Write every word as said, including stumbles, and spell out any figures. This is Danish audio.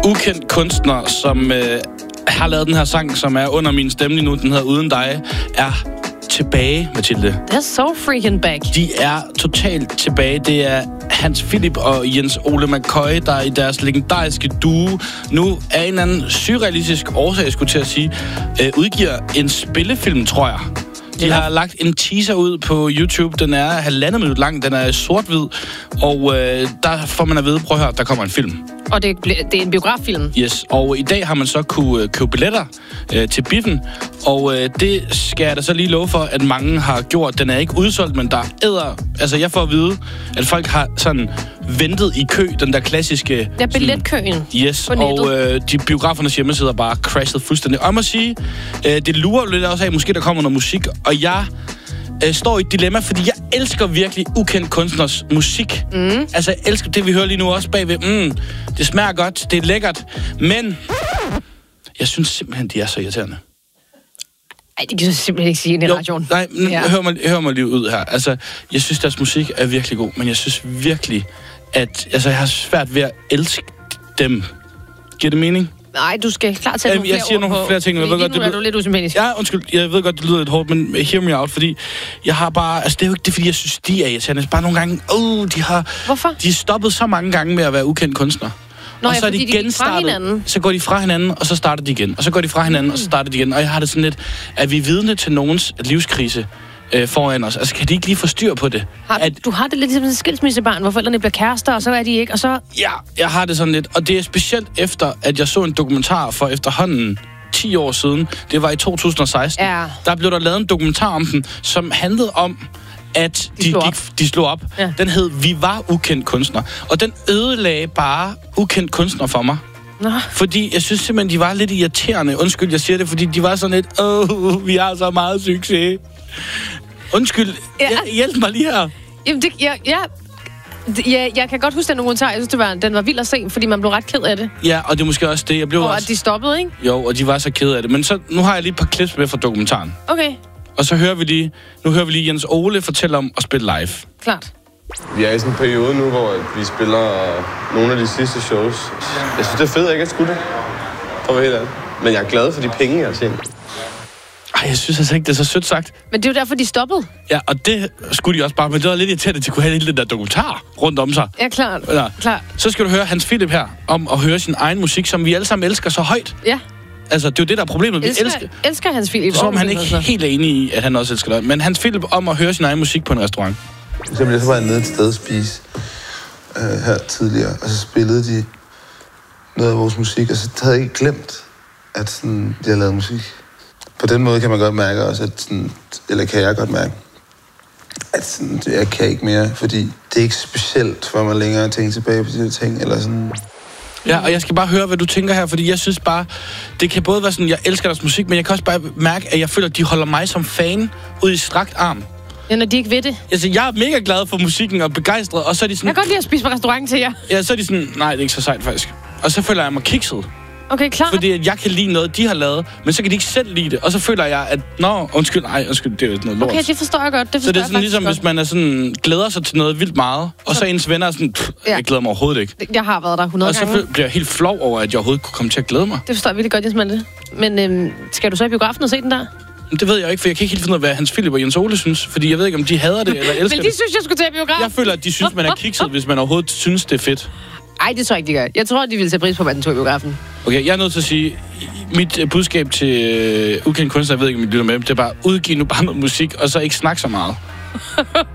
ukendt kunstner, som øh, har lavet den her sang, som er under min stemme lige nu, den hedder Uden Dig, er tilbage, Mathilde. Det er so freaking back. De er totalt tilbage. Det er Hans Philip og Jens Ole McCoy, der i deres legendariske duo nu af en eller anden surrealistisk årsag, skulle til at sige, øh, udgiver en spillefilm, tror jeg. De har lagt en teaser ud på YouTube. Den er halvandet minut lang. Den er sort-hvid. Og øh, der får man at vide, prøv at høre, der kommer en film. Og det, det er en biograffilm? Yes, og i dag har man så kunne købe billetter øh, til biffen. Og øh, det skal jeg da så lige love for, at mange har gjort. Den er ikke udsolgt, men der er æder. Altså, jeg får at vide, at folk har sådan ventet i kø, den der klassiske... Ja, billetkøen. Sådan, yes, og øh, de biografernes hjemmesider bare crashet fuldstændig. Og jeg må sige, øh, det lurer lidt også af, måske der kommer noget musik. Og jeg øh, står i et dilemma, fordi jeg elsker virkelig ukendt kunstners musik. Mm. Altså, jeg elsker det, vi hører lige nu også bagved. Mm, det smager godt, det er lækkert. Men jeg synes simpelthen, de er så irriterende. Ej, det kan jeg simpelthen ikke sige i jo, radioen. Nej, ja. hør, mig, hør mig lige ud her. Altså, jeg synes, deres musik er virkelig god, men jeg synes virkelig, at altså, jeg har svært ved at elske dem. Giver det mening? Nej, du skal klart tage nogle flere Jeg siger nogle på, flere ting. Jeg ved godt, det er du lidt usympatisk. Ja, undskyld. Jeg ved godt, det lyder lidt hårdt, men hear me out, fordi jeg har bare... Altså, det er jo ikke det, fordi jeg synes, de er irriterende. Bare nogle gange... Åh, oh, de har... Hvorfor? De er stoppet så mange gange med at være ukendt kunstner. Nå, og så ja, er de genstartet, så går de fra hinanden, og så starter de igen. Og så går de fra hinanden, mm. og så starter de igen. Og jeg har det sådan lidt, at vi er vidne til nogens livskrise øh, foran os. Altså, kan de ikke lige få styr på det? Har du, at, du har det lidt ligesom et skilsmissebarn, hvor forældrene bliver kærester, og så er de ikke, og så... Ja, jeg har det sådan lidt. Og det er specielt efter, at jeg så en dokumentar for efterhånden ti år siden. Det var i to tusind og seksten. Ja. Der blev der lavet en dokumentar om dem, som handlede om, at de, de, slog, gik, op. de slog op. Ja. Den hed Vi var ukendt kunstner. Og den ødelagde bare ukendt kunstner for mig. Nå. Fordi jeg synes simpelthen, de var lidt irriterende. Undskyld, jeg siger det, fordi de var sådan lidt, åh, vi har så meget succes. Undskyld, ja. Hjælp mig lige her. Jamen, det, ja, ja. Ja, jeg kan godt huske den dokumentar. Jeg synes, det var, den var vild at se, fordi man blev ret ked af det. Ja, og det er måske også det. Jeg blev og også... at de stoppede, ikke? Jo, og de var så ked af det. Men så, nu har jeg lige et par clips med fra dokumentaren. Okay. Og så hører vi lige, nu hører vi lige Jens Ole fortælle om at spille live. Klart. Vi er i sådan en periode nu, hvor vi spiller nogle af de sidste shows. Jeg synes, det er fedt, at jeg ikke er skudt det. For at være helt ærlig. Men jeg er glad for de penge, jeg har tjent. Ej, jeg synes altså ikke, det er så sødt sagt. Men det er jo derfor, de stoppede. Ja, og det skulle de også bare, men det var lidt irriterende, at de kunne have hele den der dokumentar rundt om sig. Ja, klart. Ja. klart. Så skal du høre Hans Philip her, om at høre sin egen musik, som vi alle sammen elsker så højt. Ja. Altså, det er jo det, der er problemet. Vi elsker, elsker, elsker Hans Philip. Så om han ikke helt er enig i, at han også elsker det. Men Hans Philip om at høre sin egen musik på en restaurant. For eksempel, jeg så var jeg nede et sted at spise øh, her tidligere, og så spillede de noget af vores musik, og så havde jeg ikke glemt, at sådan, de havde lavet musik. På den måde kan man godt mærke også, at sådan, eller kan jeg godt mærke, at sådan, jeg kan ikke mere, fordi det er ikke specielt for mig længere at tænke tilbage på de her ting, eller sådan... Ja, og jeg skal bare høre, hvad du tænker her, fordi jeg synes bare, det kan både være sådan, jeg elsker deres musik, men jeg kan også bare mærke, at jeg føler, at de holder mig som fan ud i strakt arm. Ja, når de ikke ved det. Altså, jeg er mega glad for musikken og begejstret, og så er de sådan... Jeg kan godt lide at spise på restauranten til jer. Ja, så er de sådan, nej, det er ikke så sejt faktisk. Og så føler jeg mig kikset. Okay, klart. Fordi at jeg kan lide noget, de har lavet, men så kan de ikke selv lide det. Og så føler jeg, at nå, undskyld, nej, undskyld, det er jo noget lort. Okay, det forstår jeg godt. Det forstår så det er sådan ligesom, godt. hvis man er sådan, glæder sig til noget vildt meget, og så ens venner er sådan, ja. Jeg glæder mig overhovedet ikke. Jeg har været der hundrede gange. Og så bliver jeg helt flov over, at jeg overhovedet kunne komme til at glæde mig. Det forstår jeg virkelig godt, Jesper, det. Men øhm, skal du så i biografen og se den der? Det ved jeg ikke, for jeg kan ikke helt finde ud af, hvad Hans Philip og Jens Ole synes. Fordi jeg ved ikke, om de hader det eller elsker det. Men de synes, jeg skulle tage biografen. Jeg føler, at de synes, man er kikset, hvis man overhovedet synes, det er fedt. Ej, det tror jeg ikke, de gør. Jeg tror, de vil tage pris på, hvad den tog i biografen. Okay, jeg er nødt til at sige, mit budskab til uh, ukendt kunstner, jeg ved ikke, om I lytter med, det er bare, udgiv nu bare noget musik, og så ikke snakke så meget.